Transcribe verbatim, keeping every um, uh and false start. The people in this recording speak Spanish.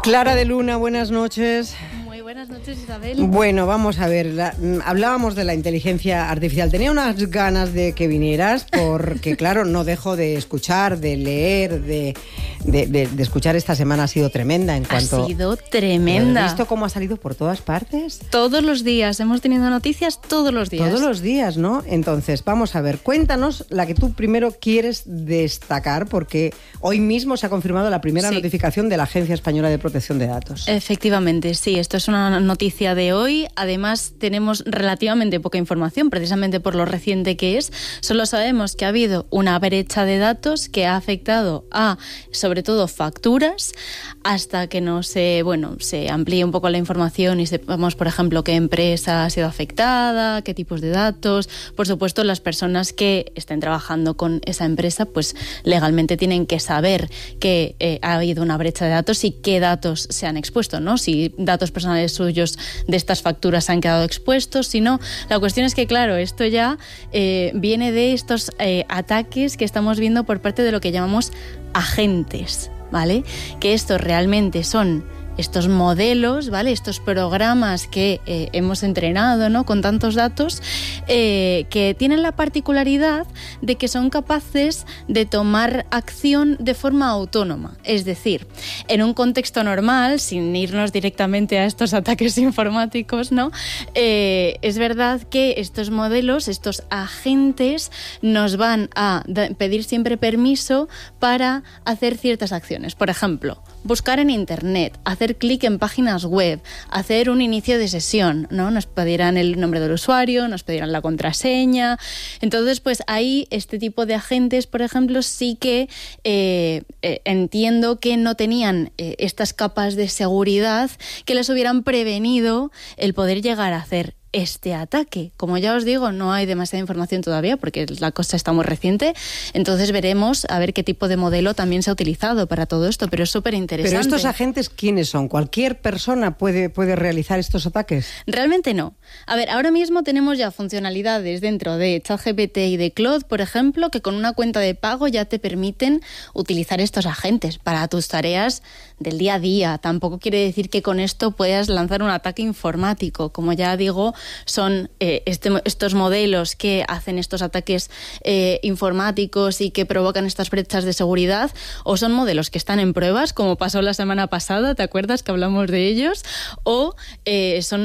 Clara de Luna, buenas noches. Muy buenas noches, Isabel. Bueno, vamos a ver, la, hablábamos de la inteligencia artificial. Tenía unas ganas de que vinieras porque, claro, no dejo de escuchar, de leer, de, de, de, de escuchar. Esta semana ha sido tremenda en cuanto... Ha sido tremenda. ¿Has visto cómo ha salido por todas partes? Todos los días, hemos tenido noticias todos los días. Todos los días, ¿no? Entonces, vamos a ver, cuéntanos la que tú primero quieres destacar, porque hoy mismo se ha confirmado la primera sí. notificación de la Agencia Española de Protección de Datos. Efectivamente, sí, esto es una noticia de hoy. Además, tenemos relativamente poca información, precisamente por lo reciente que es. Solo sabemos que ha habido una brecha de datos que ha afectado a, sobre todo, facturas, hasta que no se, bueno, se amplíe un poco la información y sepamos, por ejemplo, qué empresa ha sido afectada, qué tipos de datos. Por supuesto, las personas que estén trabajando con esa empresa, pues legalmente tienen que saber que eh, ha habido una brecha de datos y qué datos se han expuesto, ¿no? Si datos personales suyos de estas facturas han quedado expuestos, si no. La cuestión es que, claro, esto ya eh, viene de estos eh, ataques que estamos viendo por parte de lo que llamamos agentes, ¿vale? Que estos realmente son estos modelos, ¿vale? Estos programas que eh, hemos entrenado, ¿no? Con tantos datos, eh, que tienen la particularidad de que son capaces de tomar acción de forma autónoma. Es decir, en un contexto normal, sin irnos directamente a estos ataques informáticos, ¿no? Eh, es verdad que estos modelos, estos agentes, nos van a da- pedir siempre permiso para hacer ciertas acciones. Por ejemplo, buscar en internet, hacer clic en páginas web, hacer un inicio de sesión, ¿no? Nos pedirán el nombre del usuario, nos pedirán la contraseña. Entonces, pues ahí este tipo de agentes, por ejemplo, sí que eh, eh, entiendo que no tenían eh, estas capas de seguridad que les hubieran prevenido el poder llegar a hacer este ataque. Como ya os digo, no hay demasiada información todavía porque la cosa está muy reciente, entonces veremos a ver qué tipo de modelo también se ha utilizado para todo esto, pero es súper interesante. ¿Pero estos agentes quiénes son? ¿Cualquier persona puede, puede realizar estos ataques? Realmente no. A ver, ahora mismo tenemos ya funcionalidades dentro de ChatGPT y de Claude, por ejemplo, que con una cuenta de pago ya te permiten utilizar estos agentes para tus tareas del día a día. Tampoco quiere decir que con esto puedas lanzar un ataque informático. Como ya digo, son eh, este, estos modelos que hacen estos ataques eh, informáticos y que provocan estas brechas de seguridad, o son modelos que están en pruebas, como pasó la semana pasada, ¿te acuerdas que hablamos de ellos? O eh, son